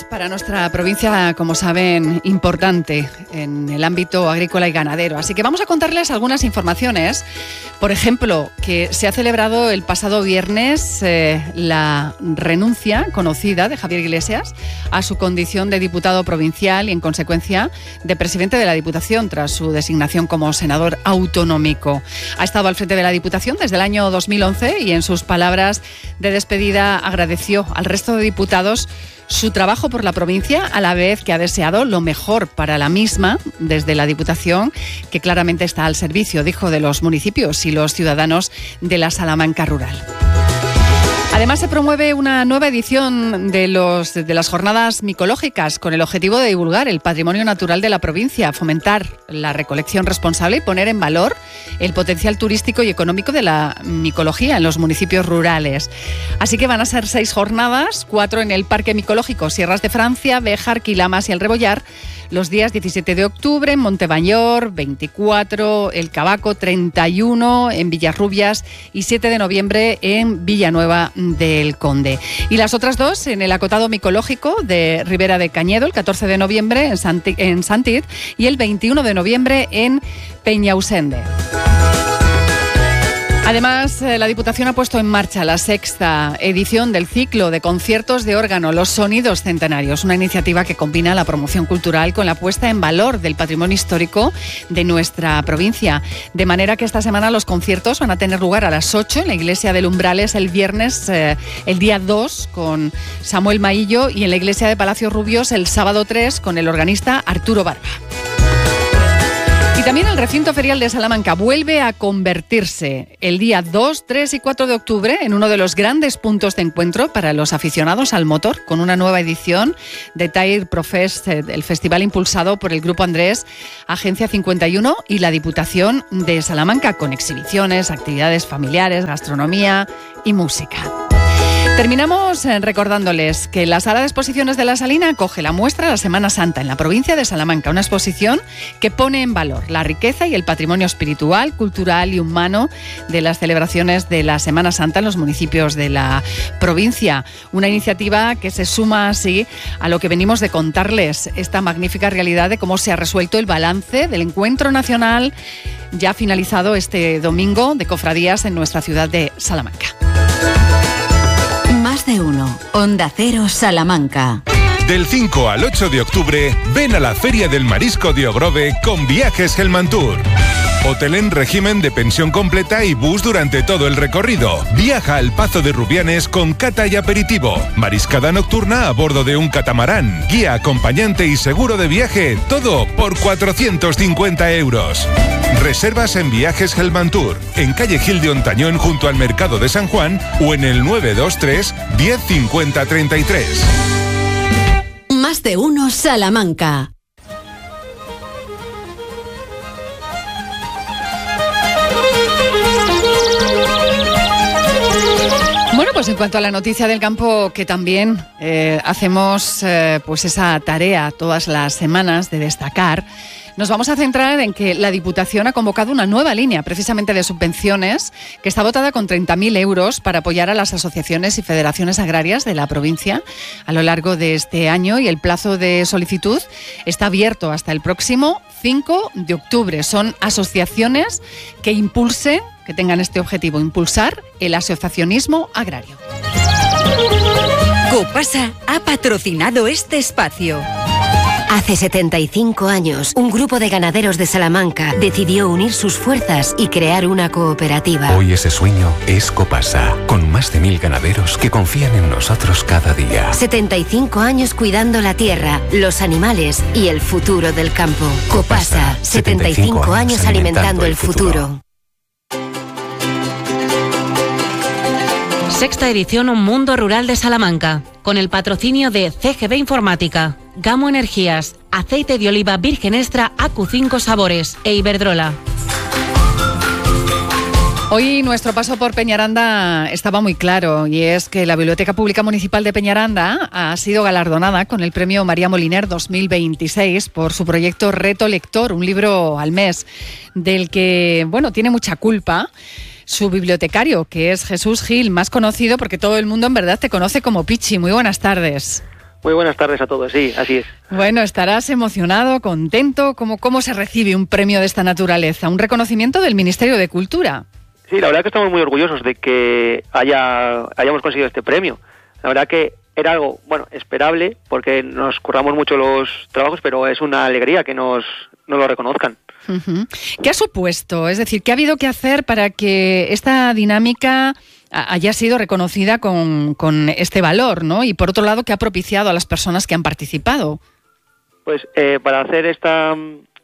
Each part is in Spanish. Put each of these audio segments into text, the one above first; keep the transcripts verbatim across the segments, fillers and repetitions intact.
es para nuestra provincia, como saben, importante en el ámbito agrícola y ganadero. Así que vamos a contarles algunas informaciones. Por ejemplo, que se ha celebrado el pasado viernes eh, la renuncia conocida de Javier Iglesias a su condición de diputado provincial y, en consecuencia, de presidente de la Diputación tras su designación como senador autonómico. Ha estado al frente de la Diputación desde el año dos mil once y, en sus palabras de despedida, agradeció al resto de diputados su trabajo por la provincia, a la vez que ha deseado lo mejor para la misma desde la Diputación, que claramente está al servicio, dijo, de los municipios y los ciudadanos de la Salamanca rural. Además, se promueve una nueva edición de, los, de las jornadas micológicas con el objetivo de divulgar el patrimonio natural de la provincia, fomentar la recolección responsable y poner en valor el potencial turístico y económico de la micología en los municipios rurales. Así que van a ser seis jornadas, cuatro en el Parque Micológico Sierras de Francia, Béjar, Quilamas y El Rebollar, los días diecisiete de octubre en Montemayor, veinticuatro, El Cabaco, treinta y uno en Villarrubias y siete de noviembre en Villanueva del Conde. Y las otras dos en el acotado micológico de Ribera de Cañedo, el catorce de noviembre en, Santi, en Santit y el veintiuno de noviembre en Peñausende. Además, la Diputación ha puesto en marcha la sexta edición del ciclo de conciertos de órgano Los Sonidos Centenarios, una iniciativa que combina la promoción cultural con la puesta en valor del patrimonio histórico de nuestra provincia. De manera que esta semana los conciertos van a tener lugar a las ocho en la Iglesia del Umbrales el viernes, eh, el día dos, con Samuel Maillo, y en la Iglesia de Palacios Rubios el sábado tres con el organista Arturo Barba. Y también el recinto ferial de Salamanca vuelve a convertirse el día dos, tres y cuatro de octubre en uno de los grandes puntos de encuentro para los aficionados al motor, con una nueva edición de Tire Profest, el festival impulsado por el Grupo Andrés, Agencia cincuenta y uno y la Diputación de Salamanca, con exhibiciones, actividades familiares, gastronomía y música. Terminamos recordándoles que la Sala de Exposiciones de La Salina acoge la muestra La Semana Santa en la provincia de Salamanca, una exposición que pone en valor la riqueza y el patrimonio espiritual, cultural y humano de las celebraciones de la Semana Santa en los municipios de la provincia. Una iniciativa que se suma así a lo que venimos de contarles, esta magnífica realidad de cómo se ha resuelto el balance del encuentro nacional ya finalizado este domingo de cofradías en nuestra ciudad de Salamanca. Más de uno. Onda Cero Salamanca. Del cinco al ocho de octubre, ven a la Feria del Marisco de Ogrove con Viajes Helmantur. Hotel en régimen de pensión completa y bus durante todo el recorrido. Viaja al Pazo de Rubianes con cata y aperitivo. Mariscada nocturna a bordo de un catamarán. Guía, acompañante y seguro de viaje. Todo por cuatrocientos cincuenta euros. Reservas en Viajes Helmantur, en calle Gil de Ontañón junto al Mercado de San Juan o en el nueve dos tres, diez cincuenta treinta y tres. Más de uno Salamanca. Bueno, pues en cuanto a la noticia del campo, que también eh, hacemos eh, pues esa tarea todas las semanas de destacar, nos vamos a centrar en que la Diputación ha convocado una nueva línea precisamente de subvenciones que está dotada con treinta mil euros para apoyar a las asociaciones y federaciones agrarias de la provincia a lo largo de este año, y el plazo de solicitud está abierto hasta el próximo cinco de octubre. Son asociaciones que impulsen, que tengan este objetivo, impulsar el asociacionismo agrario. Copasa ha patrocinado este espacio. Hace setenta y cinco años, un grupo de ganaderos de Salamanca decidió unir sus fuerzas y crear una cooperativa. Hoy ese sueño es Copasa, con más de mil ganaderos que confían en nosotros cada día. setenta y cinco años cuidando la tierra, los animales y el futuro del campo. Copasa, setenta y cinco años alimentando el futuro. Sexta edición Un Mundo Rural de Salamanca, con el patrocinio de C G B Informática, Gamo Energías, Aceite de Oliva Virgen Extra A Q cinco Sabores e Iberdrola. Hoy nuestro paso por Peñaranda estaba muy claro, y es que la Biblioteca Pública Municipal de Peñaranda ha sido galardonada con el premio María Moliner dos mil veintiséis por su proyecto Reto Lector, un libro al mes, del que, bueno, tiene mucha culpa su bibliotecario, que es Jesús Gil, más conocido porque todo el mundo en verdad te conoce como Pichi. Muy buenas tardes. Muy buenas tardes a todos, sí, así es. Bueno, estarás emocionado, contento. ¿Cómo, cómo se recibe un premio de esta naturaleza? Un reconocimiento del Ministerio de Cultura. Sí, la verdad que estamos muy orgullosos de que haya hayamos conseguido este premio. La verdad que era algo, bueno, esperable, porque nos curramos mucho los trabajos, pero es una alegría que nos, nos lo reconozcan. Uh-huh. ¿Qué ha supuesto? Es decir, ¿qué ha habido que hacer para que esta dinámica haya sido reconocida con, con este valor, ¿no? Y por otro lado, ¿qué ha propiciado a las personas que han participado? Pues eh, para hacer esta,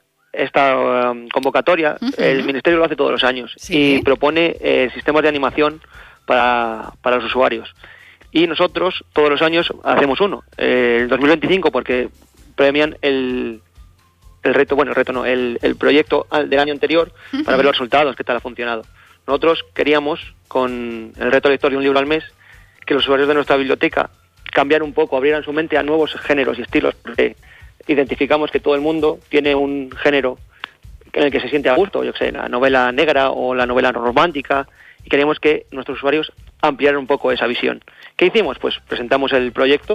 esta um, convocatoria, uh-huh. el Ministerio lo hace todos los años, ¿sí? Y propone eh, sistemas de animación para, para los usuarios. Y nosotros todos los años hacemos uno, eh, el dos mil veinticinco, porque premian el, el reto, bueno, el reto no, el, el proyecto del año anterior, uh-huh. para ver los resultados, qué tal ha funcionado. Nosotros queríamos, con el reto lector de un libro al mes, que los usuarios de nuestra biblioteca cambiaran un poco, abrieran su mente a nuevos géneros y estilos, porque identificamos que todo el mundo tiene un género en el que se siente a gusto, yo que sé, la novela negra o la novela romántica, y queríamos que nuestros usuarios ampliaran un poco esa visión. ¿Qué hicimos? Pues presentamos el proyecto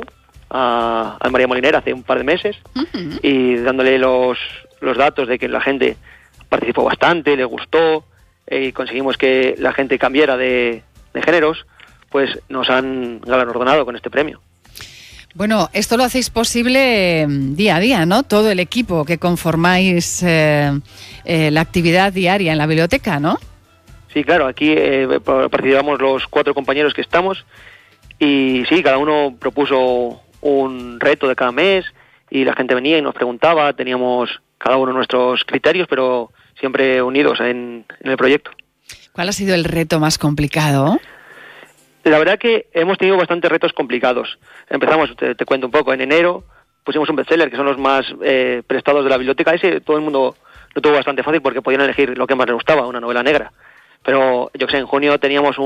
a, a María Molinera hace un par de meses, uh-huh. y dándole los, los datos de que la gente participó bastante, le gustó, y conseguimos que la gente cambiara de, de géneros, pues nos han galardonado con este premio. Bueno, esto lo hacéis posible día a día, ¿no? Todo el equipo que conformáis eh, eh, la actividad diaria en la biblioteca, ¿no? Sí, claro, aquí eh, participamos los cuatro compañeros que estamos y sí, cada uno propuso un reto de cada mes y la gente venía y nos preguntaba, teníamos cada uno nuestros criterios, pero siempre unidos en, en el proyecto. ¿Cuál ha sido el reto más complicado? La verdad que hemos tenido bastantes retos complicados. Empezamos, te, te cuento un poco, en enero pusimos un bestseller, que son los más eh, prestados de la biblioteca. Ese todo el mundo lo tuvo bastante fácil porque podían elegir lo que más les gustaba, una novela negra. Pero yo que sé, en junio teníamos un